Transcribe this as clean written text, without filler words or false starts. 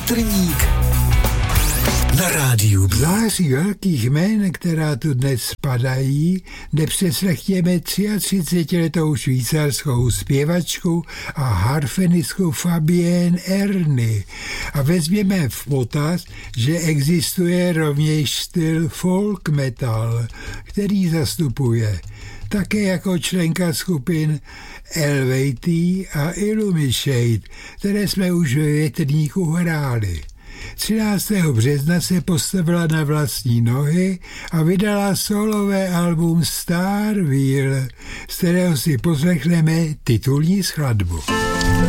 Větrník na rádiu. V září velkých jmén, která tu dnes padají, nepřeslechněme 33letou švýcarskou zpěvačku a harfenistku Fabienne Erny a vezměme v potaz, že existuje rovněž styl folk metal, který zastupuje také jako členka skupin LVT a Illumishade, které jsme už ve Větrníku hráli. 13. března se postavila na vlastní nohy a vydala solové album Star Wheel, z kterého si poslechneme titulní skladbu.